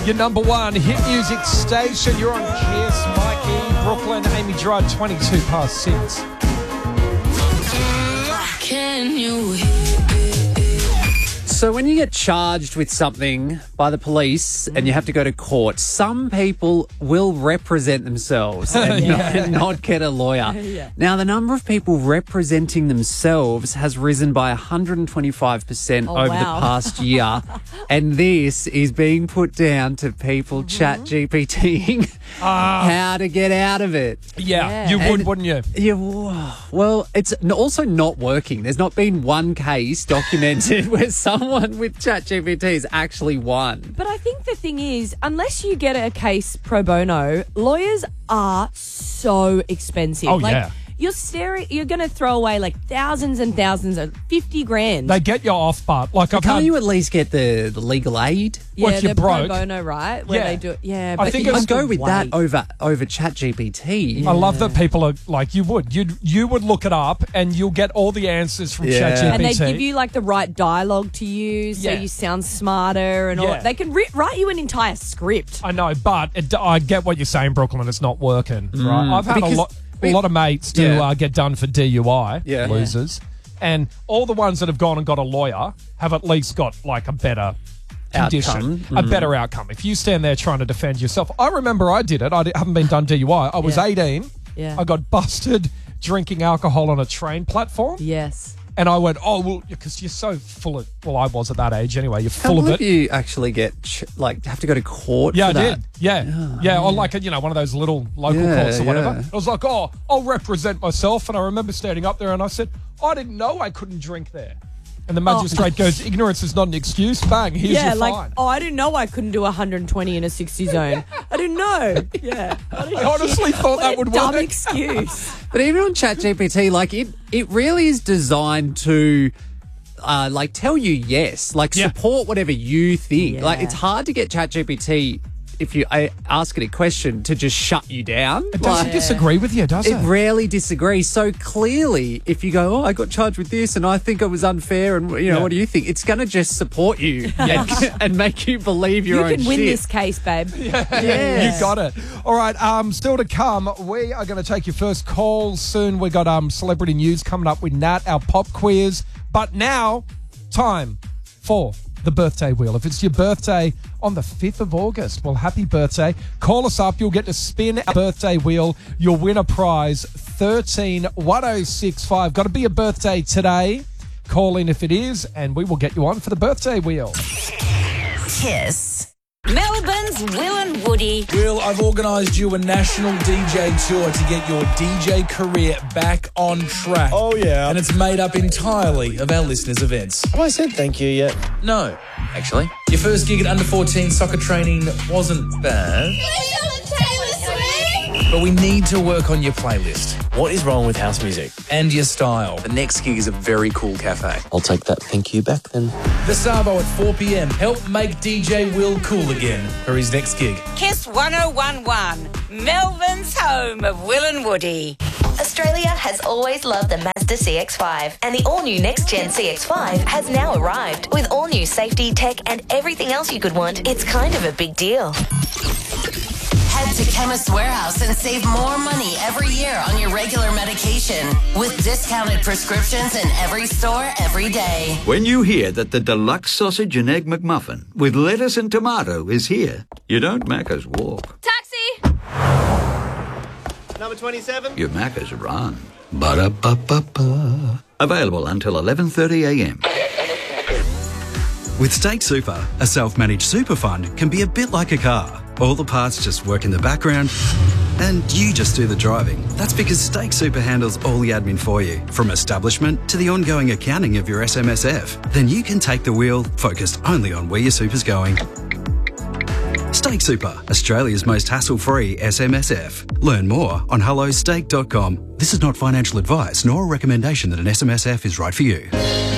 Your number one hit music station. You're on Kiss, Mikey, Brooklyn, Amy Gerard, 22 past 6. Can you So when you get charged with something by the police and you have to go to court, some people will represent themselves and not get a lawyer. Yeah. Now, the number of people representing themselves has risen by 125% over the past year. And this is being put down to people chat GPTing how to get out of it. Yeah, you would, wouldn't you? Yeah, well, it's also not working. There's not been one case documented where someone with ChatGPT has actually won. But I think the thing is, unless you get a case pro bono, lawyers are so expensive. Oh, yeah. You're going to throw away like thousands and thousands of 50 grand. They get you off, but like I've Can't had, you at least get the legal aid? yeah, if you're the broke. pro bono, right? Where Yeah. they do it. Yeah, I but think you it's- I'd have go to with that wait. over ChatGPT. I love that people are like you would. You would look it up and you'll get all the answers from Yeah. ChatGPT. And they give you like the right dialogue to use, so Yeah. you sound smarter and all. Yeah. They can write you an entire script. I know, but I get what you're saying, Brooklyn. It's not working, right? I've had Because- a lot of mates to Yeah. get done for DUI, Yeah. losers, and all the ones that have gone and got a lawyer have at least got like a better condition, Outcome. a better outcome. If you stand there trying to defend yourself, I remember I did it. I haven't been done DUI. I was Yeah. 18. Yeah. I got busted drinking alcohol on a train platform. Yes. And I went, oh, well, because you're so full of, well, I was at that age anyway, you're full of it. You actually get, have to go to court Yeah, for I that? did. Yeah. Or like, one of those little local Yeah, courts or whatever. yeah. I was like, oh, I'll represent myself. And I remember standing up there and I said, I didn't know I couldn't drink there. And the magistrate goes, ignorance is not an excuse. Bang, here's your fine. I didn't know I couldn't do 120 in a 60 zone. I didn't know. Yeah. I honestly thought that would Dumb work. excuse. But even on ChatGPT, like it really is designed to tell you yes, Yeah. support whatever you think. Yeah. Like it's hard to get ChatGPT if you ask it a question to just shut you down. It doesn't disagree with you, does it? It rarely disagrees. So clearly, if you go, I got charged with this and I think it was unfair and, Yeah. what do you think? It's going to just support you and make you believe your You own can win shit. this case, babe. Yeah. You got it. All right, still to come, we are going to take your first calls soon. We got celebrity news coming up with Nat, our pop quiz. But now, time for the birthday wheel. If it's your birthday on the 5th of August, well, happy birthday. Call us up. You'll get to spin our birthday wheel. You'll win a prize, 131065. Got to be a birthday today. Call in if it is, and we will get you on for the birthday wheel. Kiss? Melbourne's Will and Woody. Will, I've organised you a national DJ tour to get your DJ career back on track. Oh, yeah. And it's made up entirely of our listeners' events. Have I said thank you yet? No, actually. Your first gig at under 14 soccer training wasn't bad, but we need to work on your playlist What is wrong with house music? and your style. The next gig is a very cool cafe. I'll take that thank you back then. The Sabo at 4 p.m. Help make DJ Will cool again for his next gig. Kiss 1011. Melbourne's home of Will and Woody. Australia has always loved the Mazda CX-5, and the all-new next-gen CX-5 has now arrived. With all-new safety, tech, and everything else you could want, it's kind of a big deal. Head to Chemist Warehouse and save more money every year on your regular medication with discounted prescriptions in every store every day. When you hear that the deluxe sausage and egg McMuffin with lettuce and tomato is here, you don't Macca's walk. Taxi! Number 27? You Macca's run. Ba-da-ba-ba-ba. Available until 11:30 a.m. With Stake Super, a self-managed super fund can be a bit like a car. All the parts just work in the background and you just do the driving. That's because Stake Super handles all the admin for you, from establishment to the ongoing accounting of your SMSF. Then you can take the wheel, focused only on where your super's going. Stake Super, Australia's most hassle-free SMSF. Learn more on hellostake.com. This is not financial advice nor a recommendation that an SMSF is right for you.